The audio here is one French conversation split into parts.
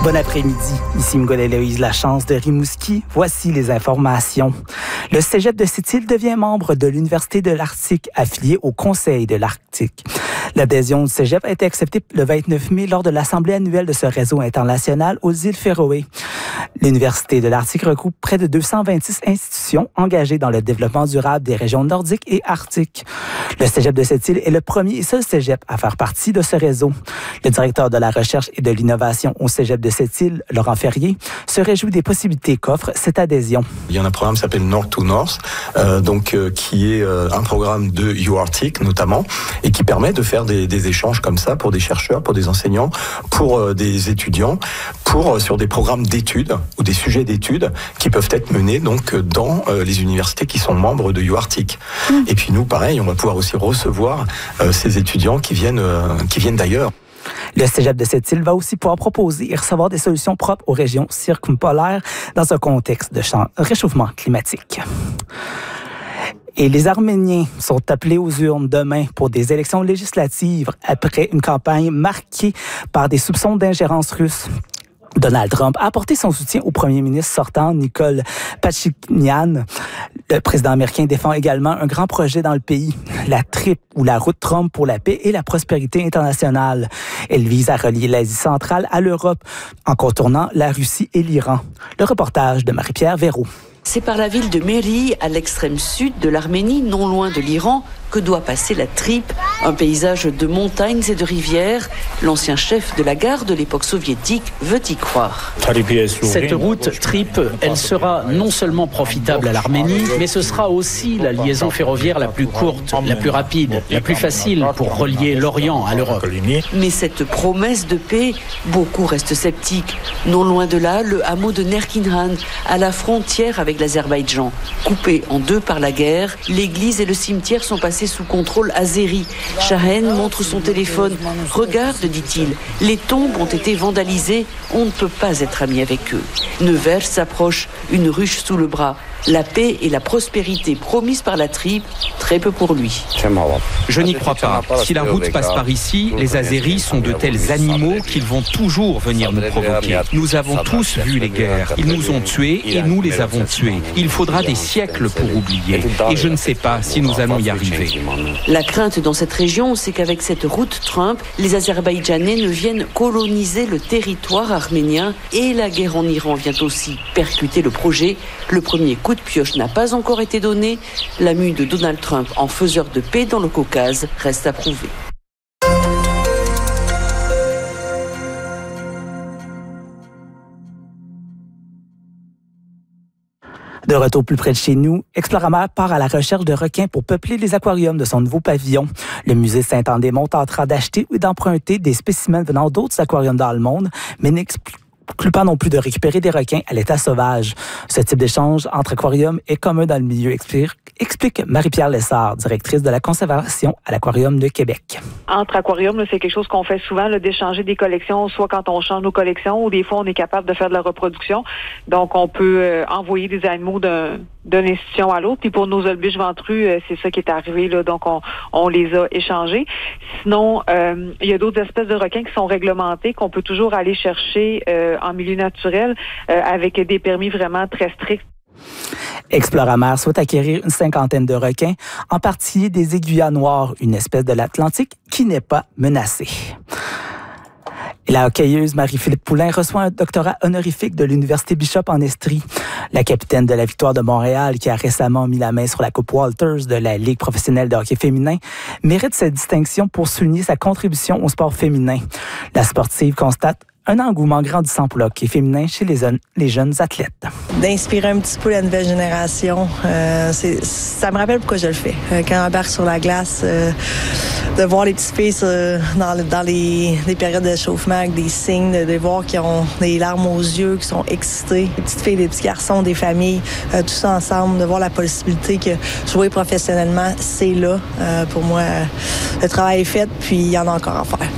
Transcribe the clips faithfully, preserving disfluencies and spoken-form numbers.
Bon après-midi, ici Mgolène-Héloïse Lachance de Rimouski. Voici les informations. Le Cégep de Sept-Îles devient membre de l'Université de l'Arctique, affilié au Conseil de l'Arctique. L'adhésion du Cégep a été acceptée le vingt-neuf mai lors de l'Assemblée annuelle de ce réseau international aux îles Féroé. L'Université de l'Arctique regroupe près de deux cent vingt-six institutions engagées dans le développement durable des régions nordiques et arctiques. Le Cégep de Sept-Îles est le premier et seul Cégep à faire partie de ce réseau. Le directeur de la recherche et de l'innovation au Cégep de Sept-Îles, Laurent Ferrier, se réjouit des possibilités qu'offre cette adhésion. Il y a un programme qui s'appelle North to North, euh, donc euh, qui est euh, un programme de UArctic notamment, et qui permet de faire des, des échanges comme ça pour des chercheurs, pour des enseignants, pour euh, des étudiants, pour euh, sur des programmes d'études ou des sujets d'études qui peuvent être menés donc dans euh, les universités qui sont membres de UArctic. Mmh. Et puis nous, pareil, on va pouvoir aussi recevoir euh, ces étudiants qui viennent euh, qui viennent d'ailleurs. Le Cégep de Sept-Îles va aussi pouvoir proposer et recevoir des solutions propres aux régions circumpolaires dans un contexte de réchauffement climatique. Et les Arméniens sont appelés aux urnes demain pour des élections législatives après une campagne marquée par des soupçons d'ingérence russe. Donald Trump a apporté son soutien au premier ministre sortant, Nicole Pachinian. Le président américain défend également un grand projet dans le pays, la TRIP, ou la route Trump pour la paix et la prospérité internationale. Elle vise à relier l'Asie centrale à l'Europe en contournant la Russie et l'Iran. Le reportage de Marie-Pierre Véraud. C'est par la ville de Méry, à l'extrême sud de l'Arménie, non loin de l'Iran, que doit passer la TRIP, un paysage de montagnes et de rivières. L'ancien chef de la gare de l'époque soviétique veut y croire. Cette route TRIP, elle sera non seulement profitable à l'Arménie, mais ce sera aussi la liaison ferroviaire la plus courte, la plus rapide, la plus facile pour relier l'Orient à l'Europe. Mais cette promesse de paix, beaucoup restent sceptiques. Non loin de là, le hameau de Nerkinhan, à la frontière avec l'Azerbaïdjan. Coupé en deux par la guerre, l'église et le cimetière sont passés sous contrôle azéri. Shahen montre son téléphone. « Regarde, dit-il, les tombes ont été vandalisées. On ne peut pas être ami avec eux. » Nevers s'approche, une ruche sous le bras. La paix et la prospérité promises par la TRIP, très peu pour lui. Je n'y crois pas. Si la route passe par ici, les Azéris sont de tels animaux qu'ils vont toujours venir nous provoquer. Nous avons tous vu les guerres. Ils nous ont tués et nous les avons tués. Il faudra des siècles pour oublier. Et je ne sais pas si nous allons y arriver. La crainte dans cette région, c'est qu'avec cette route Trump, les Azerbaïdjanais ne viennent coloniser le territoire arménien et la guerre en Iran vient aussi percuter le projet. Le premier coup de pioche n'a pas encore été donné. La mue de Donald Trump en faiseur de paix dans le Caucase reste à prouver. De retour plus près de chez nous, Exploramer part à la recherche de requins pour peupler les aquariums de son nouveau pavillon. Le musée Saint-Andémon tentera d'acheter ou d'emprunter des spécimens venant d'autres aquariums dans le monde, mais n'explique plus pas non plus de récupérer des requins à l'état sauvage. Ce type d'échange entre aquariums est commun dans le milieu, explique, explique Marie-Pierre Lessard, directrice de la conservation à l'Aquarium de Québec. Entre aquariums, là, c'est quelque chose qu'on fait souvent, là, d'échanger des collections, soit quand on change nos collections, ou des fois on est capable de faire de la reproduction. Donc on peut euh, envoyer des animaux d'un d'une institution à l'autre. Puis pour nos olbiches ventrues, euh, c'est ça qui est arrivé, là, donc on, on les a échangés. Sinon, euh, il y a d'autres espèces de requins qui sont réglementés, qu'on peut toujours aller chercher euh, en milieu naturel euh, avec des permis vraiment très stricts. Exploramer souhaite acquérir une cinquantaine de requins, en particulier des aiguillas noirs, une espèce de l'Atlantique qui n'est pas menacée. Et la hockeyeuse Marie-Philippe Poulin reçoit un doctorat honorifique de l'Université Bishop en Estrie. La capitaine de la Victoire de Montréal, qui a récemment mis la main sur la Coupe Walters de la Ligue professionnelle de hockey féminin, mérite cette distinction pour souligner sa contribution au sport féminin. La sportive constate un engouement grandissant pour le hockey féminin chez les, les jeunes athlètes. D'inspirer un petit peu la nouvelle génération, euh, c'est, ça me rappelle pourquoi je le fais. Euh, quand on embarque sur la glace, euh, de voir les petites filles euh, dans, dans les, les périodes d'échauffement avec des signes, de, de voir qu'ils ont des larmes aux yeux, qu'ils sont excités. Les petites filles, les petits garçons, des familles, euh, tout ça ensemble, de voir la possibilité que jouer professionnellement, c'est là. Euh, pour moi, le travail est fait, puis il y en a encore à faire.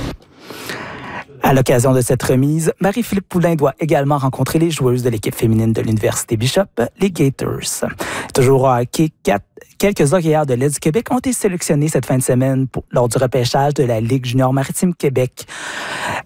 À l'occasion de cette remise, Marie-Philippe Poulin doit également rencontrer les joueuses de l'équipe féminine de l'Université Bishop, les Gators. Toujours au hockey, quatre, quelques hockeyeurs de l'Est du Québec ont été sélectionnés cette fin de semaine pour, lors du repêchage de la Ligue junior maritime Québec.